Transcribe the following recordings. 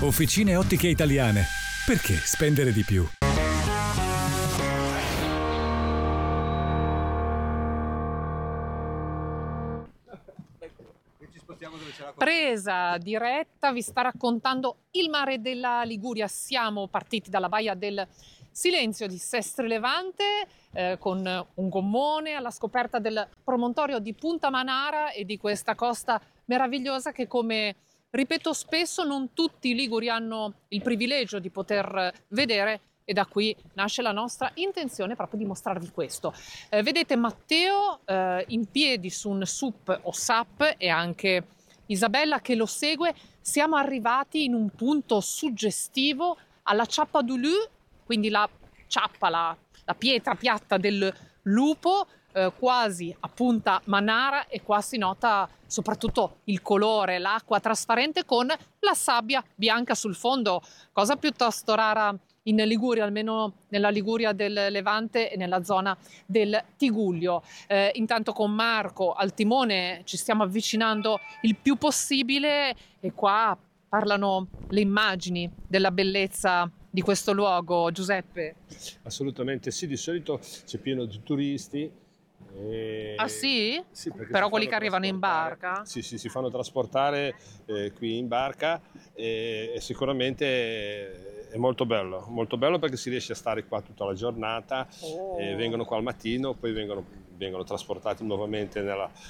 Officine Ottiche Italiane. Perché spendere di più? Presa diretta, vi sta raccontando il mare della Liguria. Siamo partiti dalla baia del Silenzio di Sestri Levante con un gommone alla scoperta del promontorio di Punta Manara e di questa costa meravigliosa che, come ripeto spesso, non tutti i liguri hanno il privilegio di poter vedere, e da qui nasce la nostra intenzione proprio di mostrarvi questo. Vedete Matteo in piedi su un SUP o SUP e anche Isabella che lo segue. Siamo arrivati in un punto suggestivo alla Ciappa du Loup, quindi la ciappa, la pietra piatta del lupo, quasi a Punta Manara, e qua si nota soprattutto il colore, l'acqua trasparente con la sabbia bianca sul fondo, cosa piuttosto rara in Liguria, almeno nella Liguria del Levante e nella zona del Tigullio. Intanto con Marco al timone ci stiamo avvicinando il più possibile e qua parlano le immagini della bellezza di questo luogo, Giuseppe. Assolutamente sì, di solito c'è pieno di turisti. Ah sì? Sì, perché Però si quelli fanno che arrivano in trasportare. barca? Sì, si fanno trasportare qui in barca e sicuramente è molto bello perché si riesce a stare qua tutta la giornata. Vengono qua al mattino, poi vengono trasportati nuovamente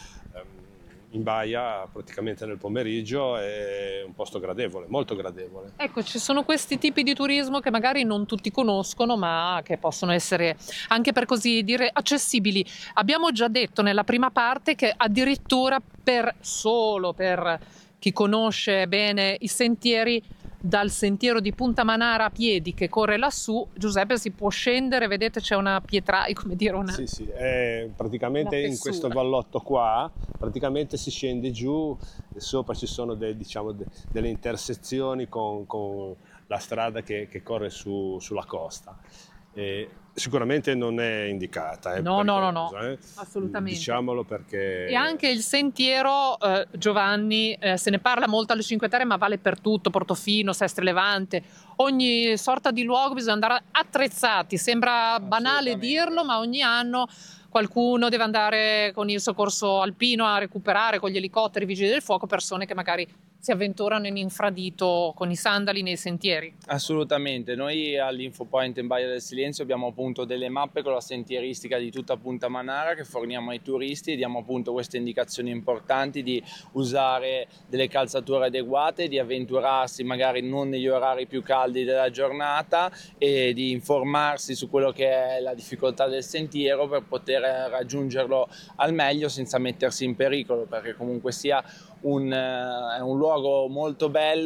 in baia praticamente nel pomeriggio. È un posto gradevole, molto gradevole. Ecco, ci sono questi tipi di turismo che magari non tutti conoscono, ma che possono essere anche, per così dire, accessibili. Abbiamo già detto nella prima parte che addirittura solo per chi conosce bene i sentieri, dal sentiero di Punta Manara a piedi che corre lassù, Giuseppe, si può scendere, vedete c'è una pietra, come dire una... Sì, praticamente una in questo vallotto qua, praticamente si scende giù e sopra ci sono delle intersezioni con la strada che corre sulla costa. Sicuramente non è indicata. No, pericolosa, assolutamente. Diciamolo perché... E anche il sentiero, Giovanni, se ne parla molto alle Cinque Terre, ma vale per tutto, Portofino, Sestri Levante, ogni sorta di luogo bisogna andare attrezzati. Sembra banale dirlo, ma ogni anno qualcuno deve andare con il soccorso alpino a recuperare con gli elicotteri, i vigili del fuoco, persone che magari si avventurano in infradito con i sandali nei sentieri. Assolutamente, noi all'Infopoint in Baia del Silenzio abbiamo appunto delle mappe con la sentieristica di tutta Punta Manara che forniamo ai turisti e diamo appunto queste indicazioni importanti di usare delle calzature adeguate, di avventurarsi magari non negli orari più caldi della giornata e di informarsi su quello che è la difficoltà del sentiero per poter raggiungerlo al meglio senza mettersi in pericolo, perché comunque sia è un luogo molto bello